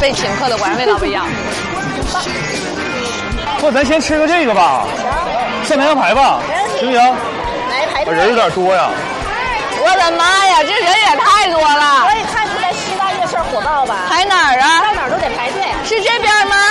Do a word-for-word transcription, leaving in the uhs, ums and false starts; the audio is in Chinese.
被请客的果然味道不一样。 不，咱先吃个这个吧，上羊排吧，行不行？ 来排队。 人有点多呀。 我的妈呀，这人也太多了！ 所以看出来西大夜市火爆吧？ 排哪儿啊？ 到哪儿都得排队。 是这边吗？